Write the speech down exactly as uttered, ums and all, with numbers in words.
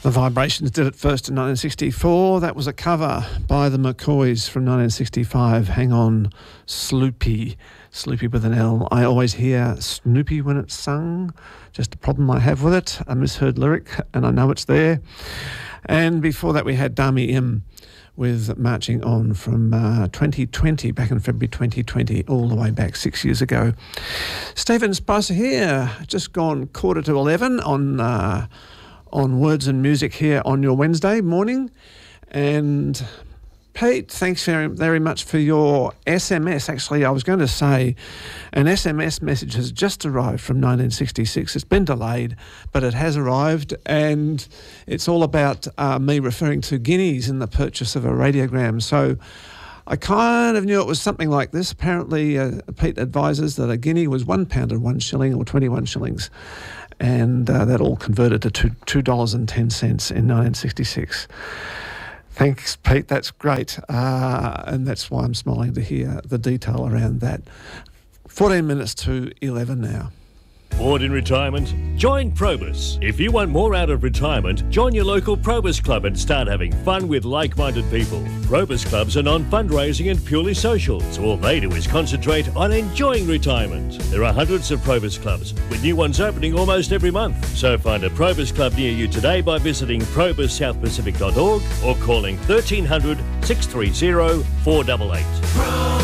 The Vibrations did it first in nineteen sixty-four. That was a cover by the McCoys from nineteen sixty-five. Hang on, Sloopy. Sloopy with an L. I always hear Snoopy when it's sung. Just a problem I have with it. A misheard lyric, and I know it's there. And before that, we had Dami M with Marching On from uh, twenty twenty, back in February twenty twenty, all the way back six years ago. Stephen Spicer here, just gone quarter to eleven on... Uh, on Words and Music here on your Wednesday morning. And Pete, thanks very, very much for your S M S. Actually, I was going to say an S M S message has just arrived from nineteen sixty-six. It's been delayed, but it has arrived, and it's all about uh, me referring to guineas in the purchase of a radiogram. So I kind of knew it was something like this. Apparently, uh, Pete advises that a guinea was one pound and one shilling, or twenty-one shillings. And uh, that all converted to two, two dollars and ten cents in nineteen sixty-six. Thanks, Pete. That's great. Uh, and that's why I'm smiling to hear the detail around that. fourteen minutes to eleven now. Bored in retirement? Join Probus. If you want more out of retirement, join your local Probus club and start having fun with like-minded people. Probus clubs are non-fundraising and purely social, so all they do is concentrate on enjoying retirement. There are hundreds of Probus clubs, with new ones opening almost every month. So find a Probus club near you today by visiting probus south pacific dot org or calling thirteen hundred, six three zero, four eight eight.